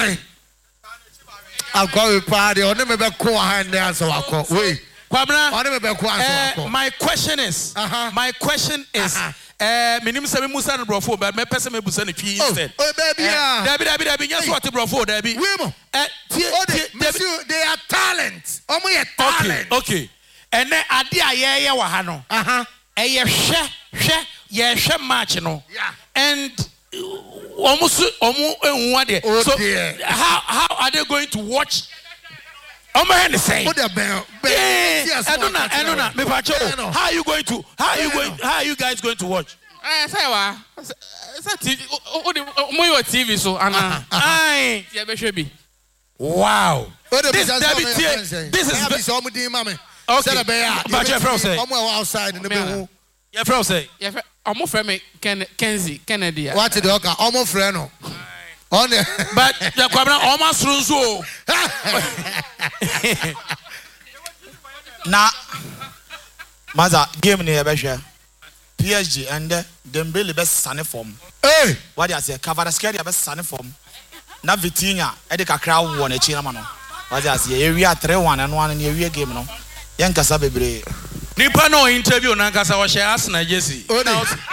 Why? I'll go with party. I'll never be cool hand there. So I'll call. Wait. My question is. Minim se me musa no brofo but me pese me busa ne twi instead. Oh baby ah. Dabi nya so what brofo dabi. They are talent. Omo ye talent. Okay. Ene ade a ye wa ha no. Eye hwe match no. Yeah. And omo enhu ade. So how are they going to watch? Omo hen say. Put the bell. Me pacho. How are you guys going to watch? Say wa. Say TV so ana. Ai, ye be hwe bi. Wow. This is okay. But your friend say. Outside in the middle. Your friend say. Your friend. Omo friend me Kenzie Kennedy. What the oka? Omo friend no. On the. But the kwabna omo surunso. Na Maza game ni ebe hwe. PSG and Dembele be sane form. Hey, what you say? Kvaratskhelia be sane form. Na Vitinha e de kakra wo na chi na ma no. What you say? Area 3-1 and 1 na area game no. Yen kasa bebre. Nipa no interview na kasa wo share Arsenal jersey. Ode.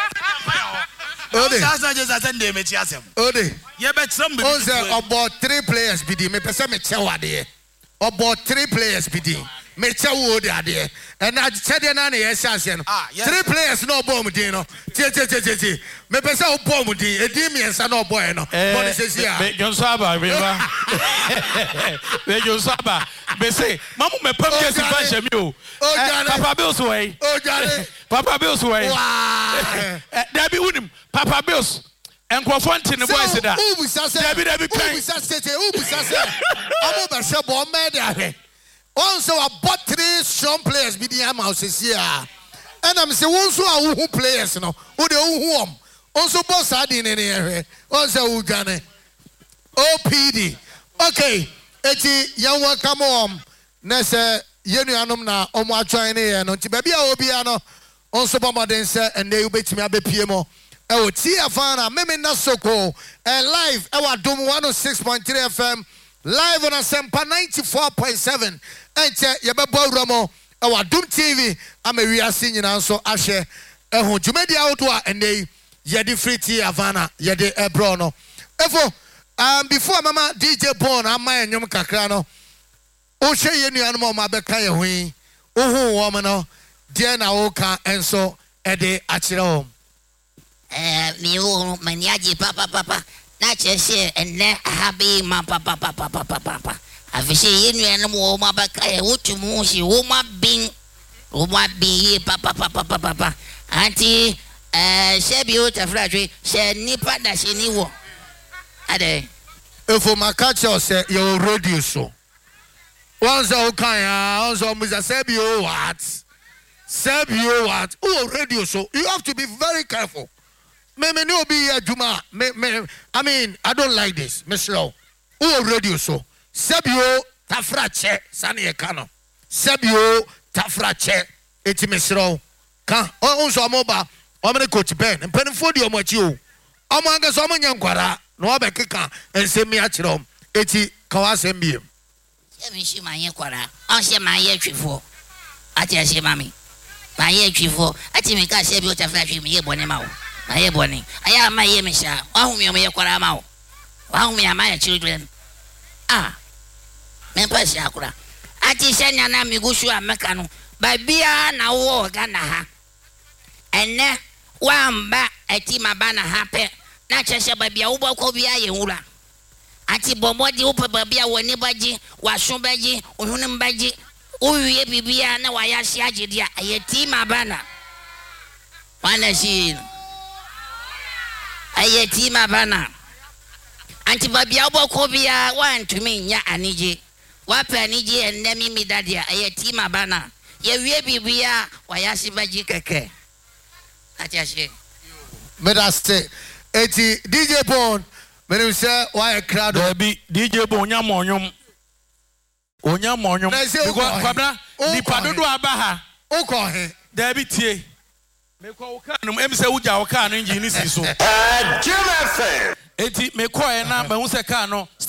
Arsenal jersey send dem echi asem. Ode. Ye be tram be. On say about 3 players bidi me pese me che wade. About 3 players bidi. Me che wo de ade. And I said na na yes asem. 3 players no bomb din no. Ti. Me pese o bomb din. Edi mi ensa no boy no. Body says here. Me Jonsaba me ba. Me Jonsaba. Me say, "Mamu me pam jersey ban shemi o." Papa Bills way. Oh jare. Papa Bills way. Wow. Dabi unim. Papa Bills. Enkrofo nti ne boys da. Dabi kan. Ubisa se. Amo be se bo me de. Also about 3 strong players be the house here. And I'm say one so who players no. Who de who am. Also boss adin in here. Also Ugane. OPD. Okay. Eti yan welcome home. Na se yenu anom na omo atwan ne no. Nti ba bia obi ano. Also bombaden se and they ubetimi abepie mo. Ewo TFN meme na soko live ewa dom 106.3 FM live on Asempa 94.7 enche yebebo awramo ewa dom TV amawiase nyina nso ahye eho dwumadi awdo a ene yede free TFN yede ebro no efo before mama DJ Born ama enyom kakra no o hwe ye nuanom ma beka ye hui ohu wo no de na wo ka enso ede akire wo mi o maniaji papa na chese enne habi ma papa afishe yenu ene mo ma baka e wotumu shi wo ma bin papa anti shebi o tafrajwe she nipa da she ni wo ade efo makacho se your radio so once o kan once o musa sebi o what o radio so you have to be very careful. Me no be here Juma. I mean, I don't like this. Mr. Who radio so? Sebio tafrache sani ekano. Sebio tafrache eti Mr. Kan onso amoba omene coach Ben. Mpenfo di omochi o. Omo anga so omo nyankwara no obekeka ensemi akire eti kawasem biem. Semi shi manye kwara. On se manye twifo. Ati ase mami. Manye twifo. Ati me ka sebio tafrache me ye bone ma o. Aye boni aya ma ye misha wahumi omo ye kwara ma o wahumi ama ya children me pasi akura ati senya na migushu ameka no ba bia na wo Ghana ha enne wamba ati mabana ha pe na chese ba bia wo bako bia ye wura ati bomodi wo pe ba bia woni baji waso baji ohunim baji owie bibia na wayase agidia ayeti mabana wana shi ayeti mabana anti babia oboko bia wantumi nya anije wapa anije enne mimi dadia ayeti mabana ye wie bibia wayase baji keke atiashe medaste eti DJ Born menim say why crowd be DJ Born onyamonyom because kwabna nipa dodo abaha uko he there be tie me ko ka no em say uja o ka no engine si so Jim FM eti me ko e na ba hu se ka no